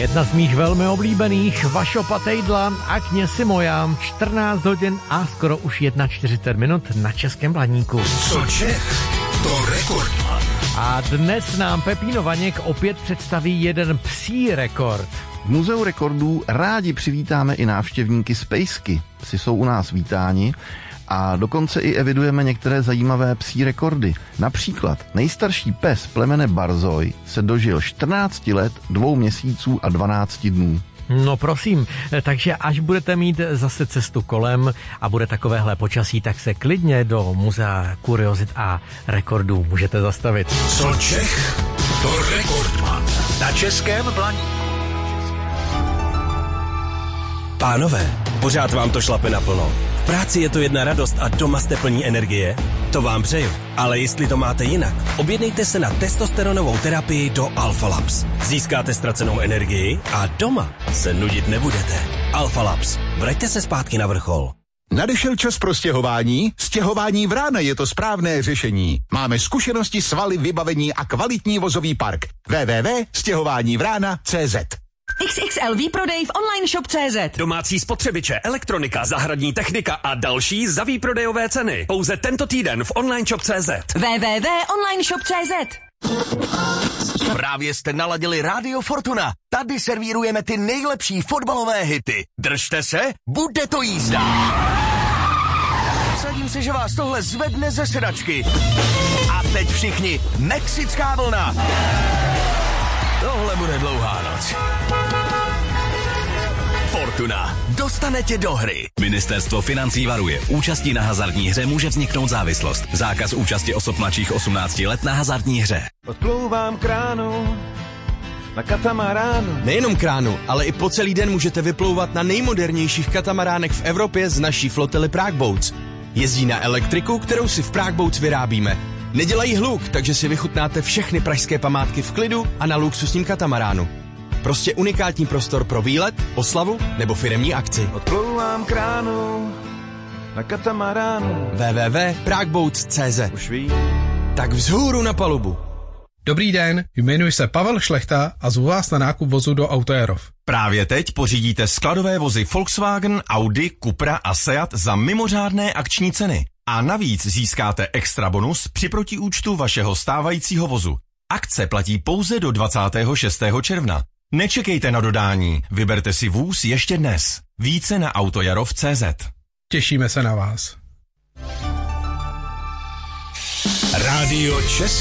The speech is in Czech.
jedna z mých velmi oblíbených, Vašo Patejdla a Kněsi moja, 14 hodin a skoro už 41 minut na Českém Blaníku. Co Čech, to Rekordman. A dnes nám Pepíno Vaněk opět představí jeden psí rekord. V Muzeu rekordů rádi přivítáme i návštěvníky z Pejsky. Psi jsou u nás vítáni a dokonce i evidujeme některé zajímavé psí rekordy. Například nejstarší pes plemene Barzoj se dožil 14 let, 2 měsíců a 12 dnů. No prosím, takže až budete mít zase cestu kolem a bude takovéhle počasí, tak se klidně do Muzea kuriozit a rekordů můžete zastavit. Co Čech, to Rekordman. Na Českém Blaníku. Pánové, pořád vám to šlape naplno. V práci je to jedna radost a doma jste plní energie? To vám přeju. Ale jestli to máte jinak, objednejte se na testosteronovou terapii do Alpha Labs. Získáte ztracenou energii a doma se nudit nebudete. Alpha Labs. Vraťte se zpátky na vrchol. Nadešel čas pro stěhování? Stěhování Vrána je to správné řešení. Máme zkušenosti, svaly, vybavení a kvalitní vozový park. www.stěhovánívrana.cz XXL výprodej v online shop.cz. Domácí spotřebiče, elektronika, zahradní technika a další za výprodejové ceny. Pouze tento týden v online shop.cz. www.onlineshop.cz. Právě jste naladili Rádio Fortuna. Tady servírujeme ty nejlepší fotbalové hity. Držte se, bude to jízda. Vsadím se, že vás tohle zvedne ze sedačky. A teď všichni, mexická vlna. Tohle bude dlouhá noc. Fortuna. Dostane tě do hry. Ministerstvo financí varuje. Účastí na hazardní hře může vzniknout závislost. Zákaz účasti osob mladších 18 let na hazardní hře. Odplouvám kránu na katamaránu. Nejenom kránu, ale i po celý den můžete vyplouvat na nejmodernějších katamaránech v Evropě z naší flotily Prague Boats. Jezdí na elektriku, kterou si v Prague Boats vyrábíme. Nedělají hluk, takže si vychutnáte všechny pražské památky v klidu a na luxusním katamaránu. Prostě unikátní prostor pro výlet, oslavu nebo firemní akci. Odplouvám kránu na katamaránu. www.pragueboats.cz. Už ví. Tak vzhůru na palubu. Dobrý den, jmenuji se Pavel Šlechta a zvu vás na nákup vozu do Autoerov. Právě teď pořídíte skladové vozy Volkswagen, Audi, Cupra a Seat za mimořádné akční ceny. A navíc získáte extra bonus při protiúčtu vašeho stávajícího vozu. Akce platí pouze do 26. června. Nečekejte na dodání, vyberte si vůz ještě dnes. Více na autojarov.cz. Těšíme se na vás. Rádio České